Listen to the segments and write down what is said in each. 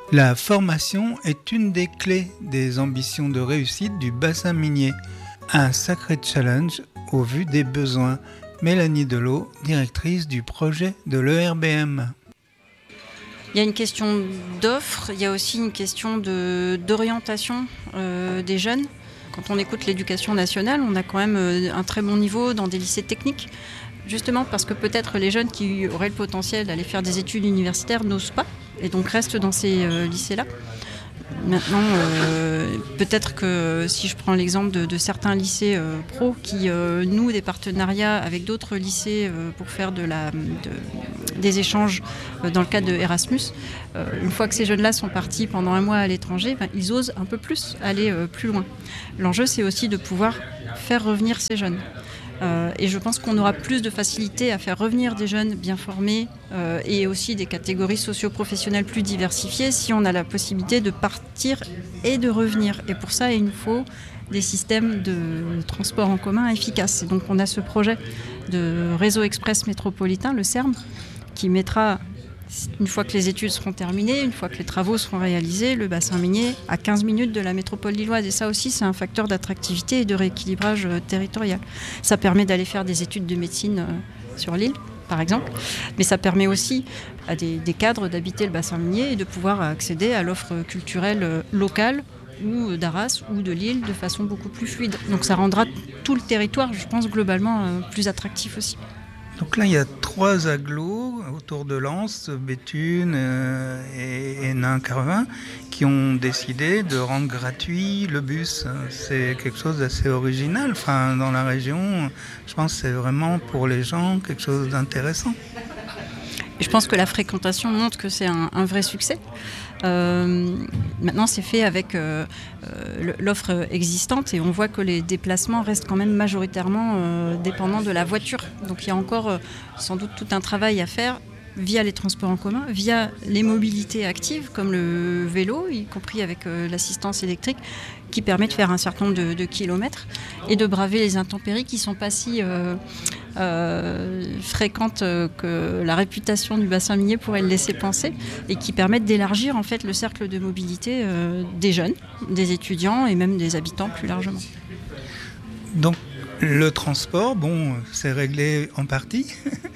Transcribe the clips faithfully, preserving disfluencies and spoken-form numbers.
La formation est une des clés des ambitions de réussite du bassin minier. Un sacré challenge au vu des besoins. Mélanie Delot, directrice du projet de l'E R B M. Il y a une question d'offre, il y a aussi une question de, d'orientation euh, des jeunes. Quand on écoute l'éducation nationale, on a quand même un très bon niveau dans des lycées techniques. Justement parce que peut-être les jeunes qui auraient le potentiel d'aller faire des études universitaires n'osent pas et donc restent dans ces euh, lycées-là. Maintenant, euh, peut-être que si je prends l'exemple de, de certains lycées euh, pro qui euh, nouent des partenariats avec d'autres lycées euh, pour faire de la, de, des échanges euh, dans le cadre de Erasmus, euh, une fois que ces jeunes-là sont partis pendant un mois à l'étranger, ben, ils osent un peu plus aller euh, plus loin. L'enjeu, c'est aussi de pouvoir faire revenir ces jeunes. Euh, et je pense qu'on aura plus de facilité à faire revenir des jeunes bien formés euh, et aussi des catégories socio-professionnelles plus diversifiées si on a la possibilité de partir et de revenir. Et pour ça, il nous faut des systèmes de transport en commun efficaces. Et donc on a ce projet de réseau express métropolitain, le C E R M, qui mettra, une fois que les études seront terminées, une fois que les travaux seront réalisés, le bassin minier à quinze minutes de la métropole lilloise. Et ça aussi, c'est un facteur d'attractivité et de rééquilibrage euh, territorial. Ça permet d'aller faire des études de médecine euh, sur l'île, par exemple. Mais ça permet aussi à des, des cadres d'habiter le bassin minier et de pouvoir accéder à l'offre culturelle euh, locale ou d'Arras ou de Lille de façon beaucoup plus fluide. Donc ça rendra tout le territoire, je pense, globalement euh, plus attractif aussi. Donc là, il y a trois agglos autour de Lens, Béthune euh, et, et Nain-Carvin, qui ont décidé de rendre gratuit le bus. C'est quelque chose d'assez original. Enfin, dans la région, je pense que c'est vraiment pour les gens quelque chose d'intéressant. Et je pense que la fréquentation montre que c'est un, un vrai succès. Euh, maintenant, c'est fait avec euh, euh, l'offre existante et on voit que les déplacements restent quand même majoritairement euh, dépendants de la voiture. Donc il y a encore euh, sans doute tout un travail à faire via les transports en commun, via les mobilités actives comme le vélo, y compris avec euh, l'assistance électrique, qui permet de faire un certain nombre de, de kilomètres et de braver les intempéries qui ne sont pas si euh, euh, fréquentes euh, que la réputation du bassin minier pourrait le laisser penser et qui permettent d'élargir en fait le cercle de mobilité euh, des jeunes, des étudiants et même des habitants plus largement. Donc le transport, bon, c'est réglé en partie.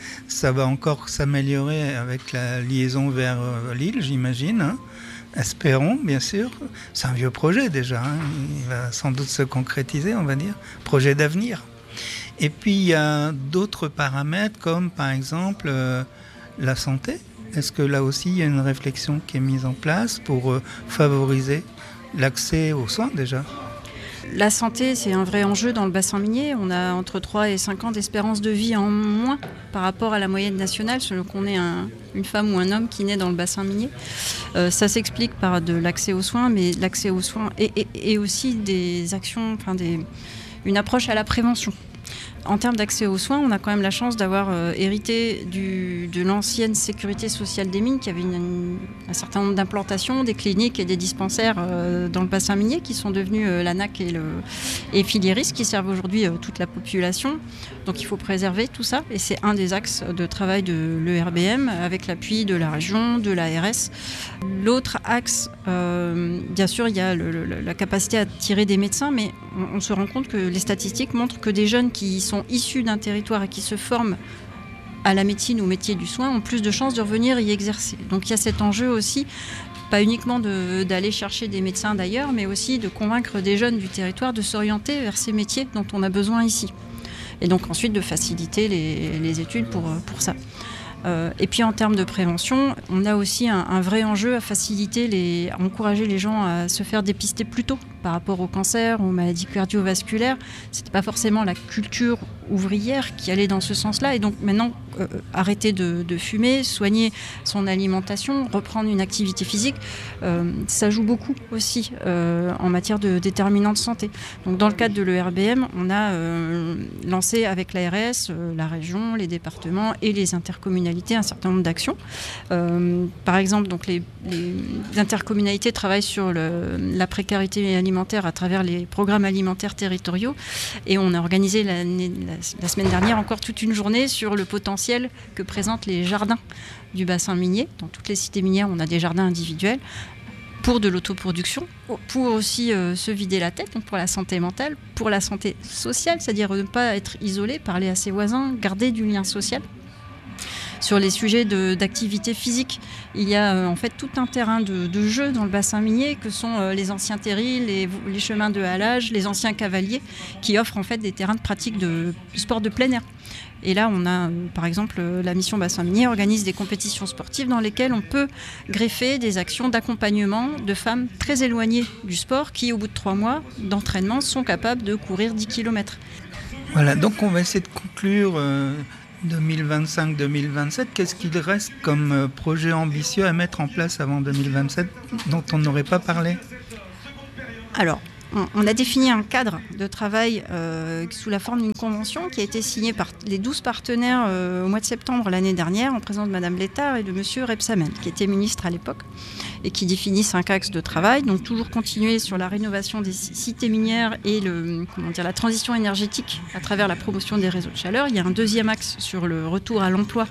Ça va encore s'améliorer avec la liaison vers Lille, j'imagine. Hein. Espérons, bien sûr. C'est un vieux projet déjà. Hein. Il va sans doute se concrétiser, on va dire. Projet d'avenir. Et puis, il y a d'autres paramètres, comme par exemple euh, la santé. Est-ce que là aussi, il y a une réflexion qui est mise en place pour euh, favoriser l'accès aux soins déjà ? La santé, c'est un vrai enjeu dans le bassin minier. On a entre trois et cinq ans d'espérance de vie en moins par rapport à la moyenne nationale, selon qu'on est un, une femme ou un homme qui naît dans le bassin minier. Euh, ça s'explique par de l'accès aux soins, mais l'accès aux soins et, et, et aussi des actions, enfin des, une approche à la prévention. En termes d'accès aux soins, on a quand même la chance d'avoir euh, hérité du, de l'ancienne sécurité sociale des mines, qui avait une, une, un certain nombre d'implantations, des cliniques et des dispensaires euh, dans le bassin minier, qui sont devenus euh, l'A N A C et, le, et Filieris, qui servent aujourd'hui euh, toute la population. Donc il faut préserver tout ça, et c'est un des axes de travail de l'E R B M, avec l'appui de la région, de l'A R S. L'autre axe, euh, bien sûr, il y a le, le, la capacité à attirer des médecins, mais on, on se rend compte que les statistiques montrent que des jeunes qui sont issus d'un territoire et qui se forment à la médecine ou au métier du soin ont plus de chances de revenir y exercer. Donc il y a cet enjeu aussi, pas uniquement de, d'aller chercher des médecins d'ailleurs, mais aussi de convaincre des jeunes du territoire de s'orienter vers ces métiers dont on a besoin ici. Et donc ensuite de faciliter les, les études pour, pour ça. Euh, et puis en termes de prévention, on a aussi un, un vrai enjeu à faciliter, les, à encourager les gens à se faire dépister plus tôt par rapport au cancer, aux maladies cardiovasculaires. C'était pas forcément la culture ouvrière qui allait dans ce sens-là. Et donc maintenant, euh, arrêter de, de fumer, soigner son alimentation, reprendre une activité physique, euh, ça joue beaucoup aussi euh, en matière de déterminants de santé. Donc dans le cadre de l'E R B M, on a euh, lancé avec l'A R S, euh, la région, les départements et les intercommunalités un certain nombre d'actions. Euh, par exemple, donc les, les intercommunalités travaillent sur le, la précarité alimentaire à travers les programmes alimentaires territoriaux et on a organisé la, la, la semaine dernière encore toute une journée sur le potentiel que présentent les jardins du bassin minier. Dans toutes les cités minières, on a des jardins individuels pour de l'autoproduction, pour aussi euh, se vider la tête, donc pour la santé mentale, pour la santé sociale, c'est-à-dire ne pas être isolé, parler à ses voisins, garder du lien social. Sur les sujets de, d'activité physique, il y a euh, en fait tout un terrain de, de jeu dans le bassin minier que sont euh, les anciens terrils, les, les chemins de halage, les anciens cavaliers qui offrent en fait des terrains de pratique de sport de plein air. Et là, on a, euh, par exemple, euh, la mission bassin minier organise des compétitions sportives dans lesquelles on peut greffer des actions d'accompagnement de femmes très éloignées du sport qui, au bout de trois mois d'entraînement, sont capables de courir dix kilomètres. Voilà, donc on va essayer de conclure euh, deux mille vingt-cinq deux mille vingt-sept. Qu'est-ce qu'il reste comme euh, projet ambitieux à mettre en place avant deux mille vingt-sept dont on n'aurait pas parlé ? Alors, on a défini un cadre de travail euh, sous la forme d'une convention qui a été signée par les douze partenaires euh, au mois de septembre l'année dernière en présence de Madame Létard et de Monsieur Rebsamen, qui était ministre à l'époque, et qui définit cinq axes de travail. Donc toujours continuer sur la rénovation des cités minières et le, comment dire, la transition énergétique à travers la promotion des réseaux de chaleur. Il y a un deuxième axe sur le retour à l'emploi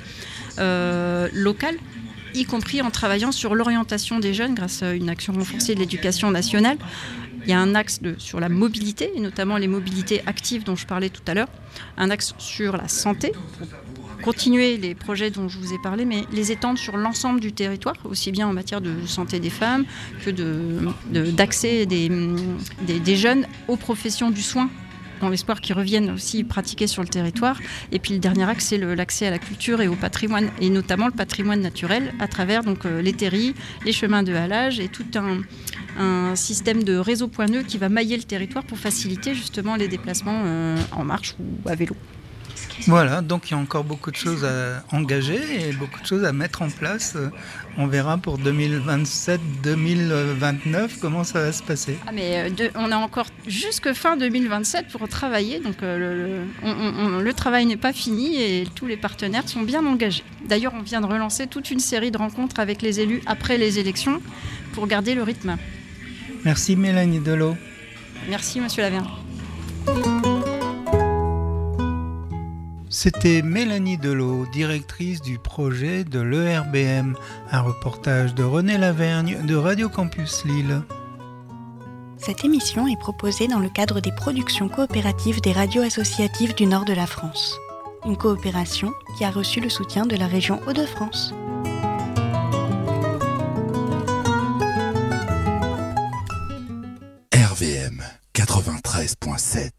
euh, local, y compris en travaillant sur l'orientation des jeunes grâce à une action renforcée de l'éducation nationale. Il y a un axe de, sur la mobilité, et notamment les mobilités actives dont je parlais tout à l'heure. Un axe sur la santé, pour continuer les projets dont je vous ai parlé, mais les étendre sur l'ensemble du territoire, aussi bien en matière de santé des femmes que de, de, d'accès des, des, des jeunes aux professions du soin, dans l'espoir qu'ils reviennent aussi pratiquer sur le territoire. Et puis le dernier axe, c'est le, l'accès à la culture et au patrimoine, et notamment le patrimoine naturel, à travers donc, euh, les terris, les chemins de halage et tout un, un système de réseau point nœud qui va mailler le territoire pour faciliter justement les déplacements euh, en marche ou à vélo. Voilà, donc il y a encore beaucoup de choses à engager et beaucoup de choses à mettre en place. On verra pour deux mille vingt-sept deux mille vingt-neuf comment ça va se passer. Ah mais de, on a encore jusque fin deux mille vingt-sept pour travailler, donc euh, le, on, on, le travail n'est pas fini et tous les partenaires sont bien engagés. D'ailleurs, on vient de relancer toute une série de rencontres avec les élus après les élections pour garder le rythme. Merci Mélanie Delot. Merci Monsieur Lavergne. C'était Mélanie Delot, directrice du projet de l'E R B M, un reportage de René Lavergne de Radio Campus Lille. Cette émission est proposée dans le cadre des productions coopératives des radios associatives du nord de la France. Une coopération qui a reçu le soutien de la région Hauts-de-France. R V M quatre-vingt-treize virgule sept